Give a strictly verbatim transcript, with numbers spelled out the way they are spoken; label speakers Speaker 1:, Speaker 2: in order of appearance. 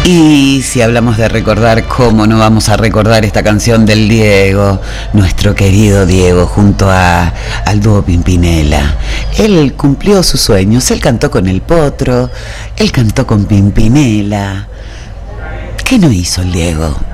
Speaker 1: Y si hablamos de recordar, ¿cómo no vamos a recordar esta canción del Diego? Nuestro querido Diego, junto a, al dúo Pimpinela. Él cumplió sus sueños, él cantó con El Potro, él cantó con Pimpinela. ¿Qué no hizo el Diego?